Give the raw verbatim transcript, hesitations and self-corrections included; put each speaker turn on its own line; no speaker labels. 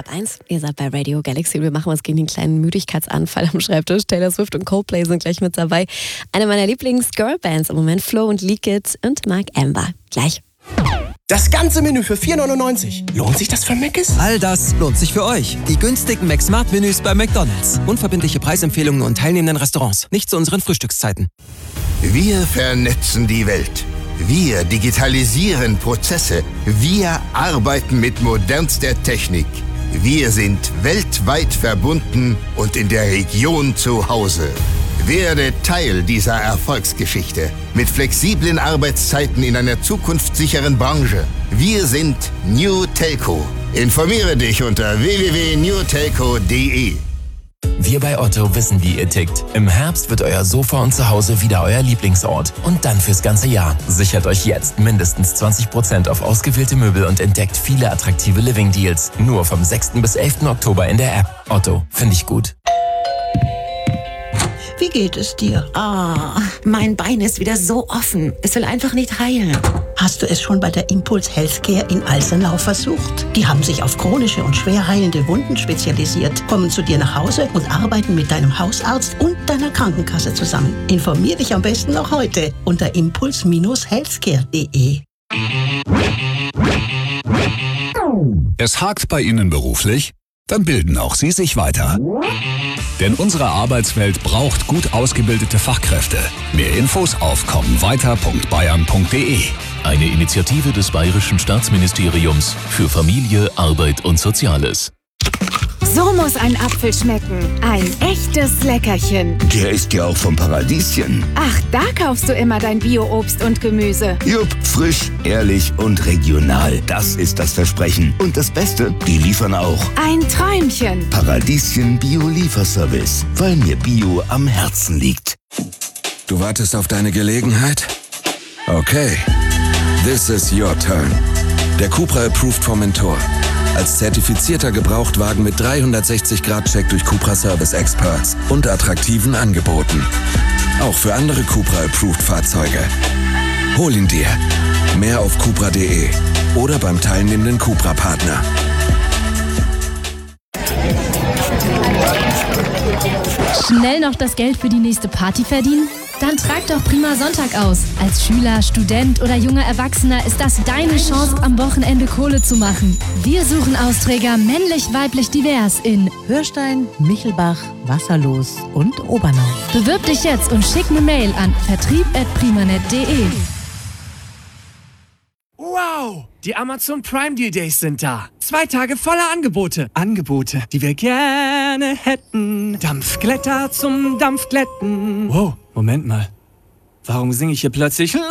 Sport eins. Ihr seid bei Radio Galaxy. Wir machen was gegen den kleinen Müdigkeitsanfall am Schreibtisch. Taylor Swift und Coldplay sind gleich mit dabei. Eine meiner Lieblings-Girl-Bands im Moment, Flo und Leak It und Mark Amber. Gleich.
Das ganze Menü für vier neunundneunzig. Lohnt sich das für Mc's?
All das lohnt sich für euch. Die günstigen McSmart-Menüs bei McDonald's. Unverbindliche Preisempfehlungen und teilnehmenden Restaurants. Nicht zu unseren Frühstückszeiten.
Wir vernetzen die Welt. Wir digitalisieren Prozesse. Wir arbeiten mit modernster Technik. Wir sind weltweit verbunden und in der Region zu Hause. Werde Teil dieser Erfolgsgeschichte mit flexiblen Arbeitszeiten in einer zukunftssicheren Branche. Wir sind New Telco. Informiere dich unter w w w punkt new telco punkt d e.
Wir bei Otto wissen, wie ihr tickt. Im Herbst wird euer Sofa und Zuhause wieder euer Lieblingsort. Und dann fürs ganze Jahr. Sichert euch jetzt mindestens zwanzig Prozent auf ausgewählte Möbel und entdeckt viele attraktive Living-Deals. Nur vom sechsten bis elften Oktober in der App. Otto, finde ich gut.
Wie geht es dir?
Ah, mein Bein ist wieder so offen. Es will einfach nicht heilen.
Hast du es schon bei der Impuls Healthcare in Alsenau versucht? Die haben sich auf chronische und schwer heilende Wunden spezialisiert, kommen zu dir nach Hause und arbeiten mit deinem Hausarzt und deiner Krankenkasse zusammen. Informier dich am besten noch heute unter impuls healthcare punkt de.
Es hakt bei Ihnen beruflich? Dann bilden auch Sie sich weiter. Denn unsere Arbeitswelt braucht gut ausgebildete Fachkräfte. Mehr Infos auf kommenweiter punkt bayern punkt de.
Eine Initiative des Bayerischen Staatsministeriums für Familie, Arbeit und Soziales.
So muss ein Apfel schmecken. Ein echtes Leckerchen.
Der ist ja auch vom Paradieschen.
Ach, da kaufst du immer dein Bio-Obst und Gemüse.
Jupp, frisch, ehrlich und regional. Das ist das Versprechen. Und das Beste, die liefern auch.
Ein Träumchen.
Paradieschen Bio-Lieferservice, weil mir Bio am Herzen liegt.
Du wartest auf deine Gelegenheit? Okay. This is your turn. Der Cupra Approved Formentor. Als zertifizierter Gebrauchtwagen mit dreihundertsechzig Grad Check durch Cupra Service Experts und attraktiven Angeboten. Auch für andere Cupra Approved Fahrzeuge. Hol ihn dir. Mehr auf cupra punkt de oder beim teilnehmenden Cupra Partner.
Schnell noch das Geld für die nächste Party verdienen? Dann trag doch Prima Sonntag aus. Als Schüler, Student oder junger Erwachsener ist das deine Chance, am Wochenende Kohle zu machen. Wir suchen Austräger männlich, weiblich, divers in
Hörstein, Michelbach, Wasserlos und Obernau.
Bewirb dich jetzt und schick eine Mail an vertrieb at primanet punkt de.
Wow! Die Amazon Prime Deal Days sind da. Zwei Tage voller Angebote. Angebote, die wir gerne hätten. Dampfglätter zum Dampfglätten. Wow, Moment mal. Warum singe ich hier plötzlich